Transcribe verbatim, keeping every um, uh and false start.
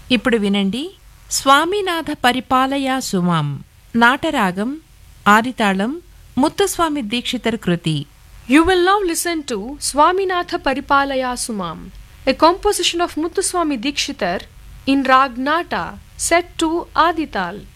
ఇప్పుడు వినండి స్వామినాథ పరిపాలయా సుమాం నాటరాగం ఆదితాళం ముత్తుస్వామి దీక్షితర్ కృతి. You will now listen to Swaminatha Paripalaya Sumam, a composition of Muthuswami Dikshitar in Rag Nata, set to Adital.